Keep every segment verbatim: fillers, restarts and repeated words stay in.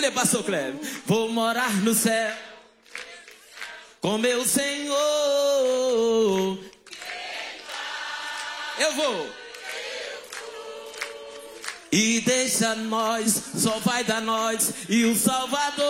Cadê pastor Cleber? Vou morar no céu com meu Senhor. Eu vou. E deixa nós, só vai dar nós e o Salvador.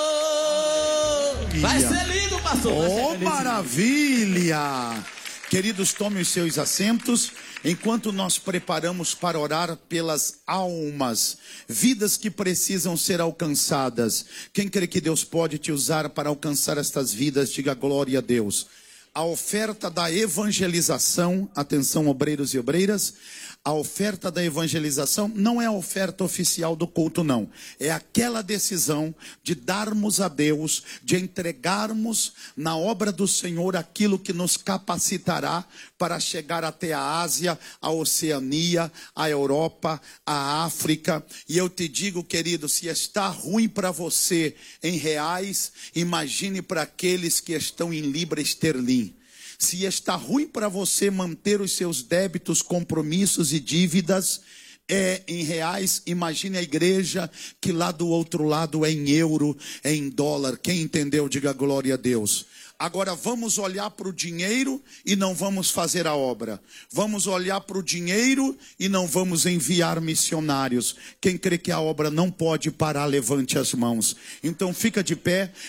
Vai ser lindo, pastor. Oh, maravilha! Queridos, tomem os seus assentos, enquanto nós preparamos para orar pelas almas, vidas que precisam ser alcançadas. Quem crê que Deus pode te usar para alcançar estas vidas, diga glória a Deus. A oferta da evangelização, atenção obreiros e obreiras, a oferta da evangelização não é a oferta oficial do culto, não. É aquela decisão de darmos a Deus, de entregarmos na obra do Senhor aquilo que nos capacitará para chegar até a Ásia, a Oceania, a Europa, a África. E eu te digo, querido, se está ruim para você em reais, imagine para aqueles que estão em libra esterlina. Se está ruim para você manter os seus débitos, compromissos e dívidas é em reais, imagine a igreja que lá do outro lado é em euro, é em dólar. Quem entendeu, diga glória a Deus. Agora vamos olhar para o dinheiro e não vamos fazer a obra. Vamos olhar para o dinheiro e não vamos enviar missionários. Quem crê que a obra não pode parar, levante as mãos. Então fica de pé.